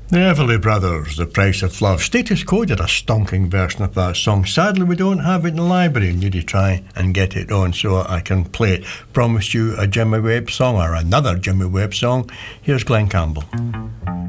The Everly Brothers, The Price of Love. Status Quo did a stonking version of that song. Sadly, we don't have it in the library and need to try and get it on so I can play it. Promised you a Jimmy Webb song or another Jimmy Webb song. Here's Glenn Campbell.